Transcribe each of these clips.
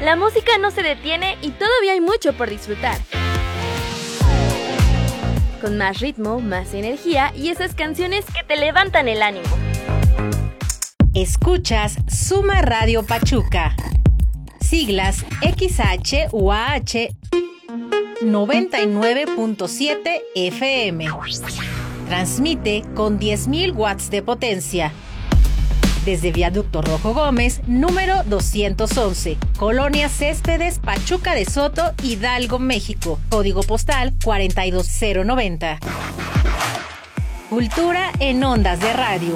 La música no se detiene y todavía hay mucho por disfrutar. Con más ritmo, más energía y esas canciones que te levantan el ánimo. Escuchas Suma Radio Pachuca. Siglas XHUAH 99.7 FM. Transmite con 10.000 watts de potencia. Desde Viaducto Rojo Gómez, número 211, Colonia Céspedes, Pachuca de Soto, Hidalgo, México. Código postal 42090. Cultura en ondas de radio.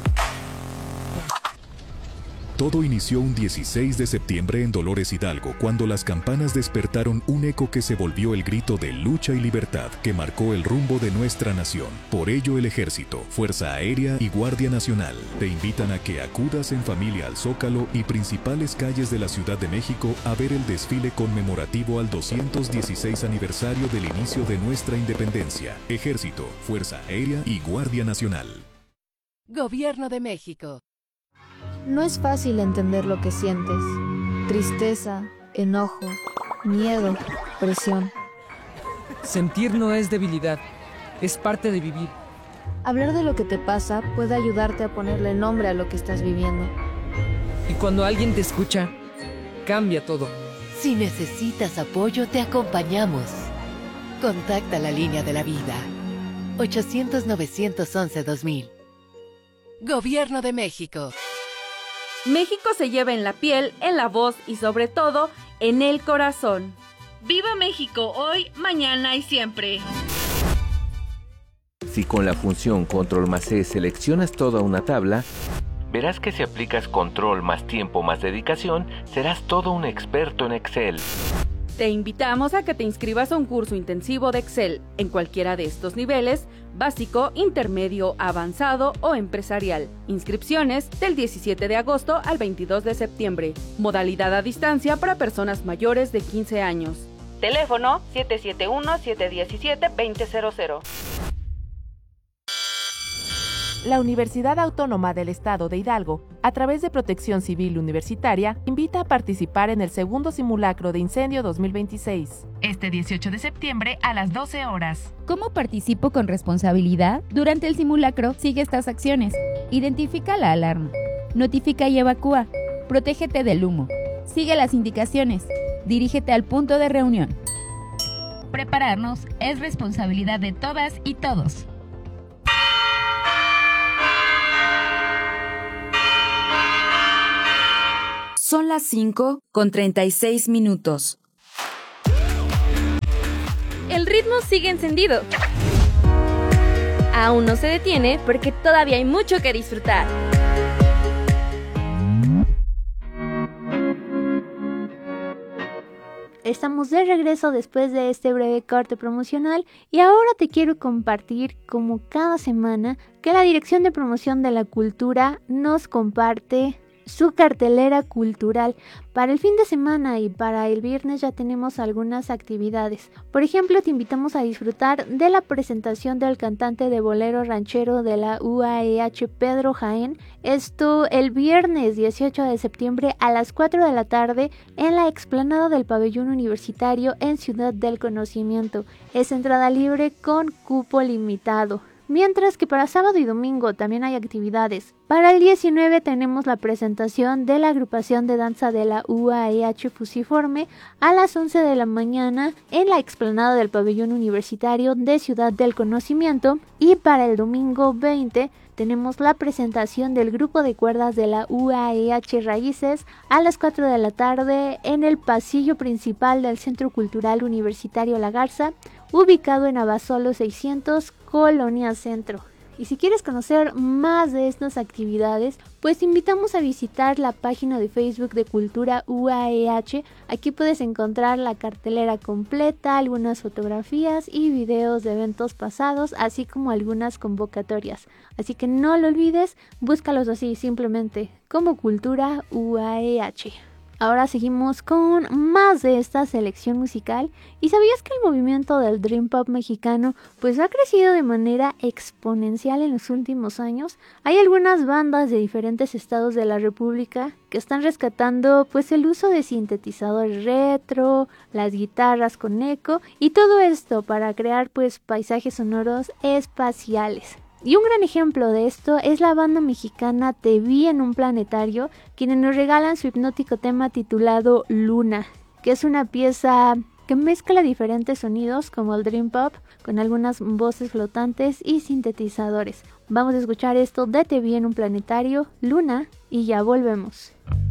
Todo inició un 16 de septiembre en Dolores Hidalgo, cuando las campanas despertaron un eco que se volvió el grito de lucha y libertad que marcó el rumbo de nuestra nación. Por ello, el Ejército, Fuerza Aérea y Guardia Nacional te invitan a que acudas en familia al Zócalo y principales calles de la Ciudad de México a ver el desfile conmemorativo al 216 aniversario del inicio de nuestra independencia. Ejército, Fuerza Aérea y Guardia Nacional. Gobierno de México. No es fácil entender lo que sientes. Tristeza, enojo, miedo, presión. Sentir no es debilidad, es parte de vivir. Hablar de lo que te pasa puede ayudarte a ponerle nombre a lo que estás viviendo. Y cuando alguien te escucha, cambia todo. Si necesitas apoyo, te acompañamos. Contacta la línea de la vida. 800-911-2000. Gobierno de México. México se lleva en la piel, en la voz y sobre todo en el corazón. ¡Viva México hoy, mañana y siempre! Si con la función Control más C seleccionas toda una tabla, verás que si aplicas Control más tiempo más dedicación, serás todo un experto en Excel. Te invitamos a que te inscribas a un curso intensivo de Excel en cualquiera de estos niveles, básico, intermedio, avanzado o empresarial. Inscripciones del 17 de agosto al 22 de septiembre. Modalidad a distancia para personas mayores de 15 años. Teléfono 771-717-2000. La Universidad Autónoma del Estado de Hidalgo, a través de Protección Civil Universitaria, invita a participar en el segundo simulacro de incendio 2026, este 18 de septiembre a las 12 horas. ¿Cómo participo con responsabilidad? Durante el simulacro, sigue estas acciones. Identifica la alarma. Notifica y evacúa. Protégete del humo. Sigue las indicaciones. Dirígete al punto de reunión. Prepararnos es responsabilidad de todas y todos. Son las 5:36. El ritmo sigue encendido. Aún no se detiene porque todavía hay mucho que disfrutar. Estamos de regreso después de este breve corte promocional y ahora te quiero compartir, como cada semana, que la Dirección de Promoción de la Cultura nos comparte su cartelera cultural. Para el fin de semana y para el viernes ya tenemos algunas actividades. Por ejemplo, te invitamos a disfrutar de la presentación del cantante de bolero ranchero de la UAEH, Pedro Jaén. Esto el viernes 18 de septiembre a las 4 de la tarde en la explanada del Pabellón Universitario en Ciudad del Conocimiento. Es entrada libre con cupo limitado. Mientras que para sábado y domingo también hay actividades. Para el 19 tenemos la presentación de la agrupación de danza de la UAEH Fusiforme a las 11 de la mañana en la explanada del Pabellón Universitario de Ciudad del Conocimiento. Y para el domingo 20 tenemos la presentación del grupo de cuerdas de la UAEH Raíces a las 4 de la tarde en el pasillo principal del Centro Cultural Universitario La Garza, ubicado en Abasolo 600, Colonia Centro. Y si quieres conocer más de estas actividades, pues te invitamos a visitar la página de Facebook de Cultura UAEH. Aquí puedes encontrar la cartelera completa, algunas fotografías y videos de eventos pasados, así como algunas convocatorias. Así que no lo olvides, búscalos así simplemente como Cultura UAEH. Ahora seguimos con más de esta selección musical. ¿Y sabías que el movimiento del Dream Pop mexicano pues ha crecido de manera exponencial en los últimos años? Hay algunas bandas de diferentes estados de la República que están rescatando pues el uso de sintetizadores retro, las guitarras con eco y todo esto para crear pues paisajes sonoros espaciales. Y un gran ejemplo de esto es la banda mexicana Te Vi en un Planetario, quienes nos regalan su hipnótico tema titulado Luna, que es una pieza que mezcla diferentes sonidos como el Dream Pop con algunas voces flotantes y sintetizadores. Vamos a escuchar esto de Te Vi en un Planetario, Luna, y ya volvemos.